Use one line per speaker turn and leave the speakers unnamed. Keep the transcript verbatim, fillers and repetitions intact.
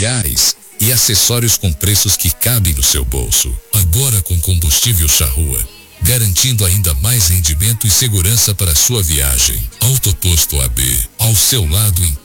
Gás e acessórios com preços que cabem no seu bolso. Agora com combustível Charrua, garantindo ainda mais rendimento e segurança para a sua viagem. Autoposto A B, ao seu lado em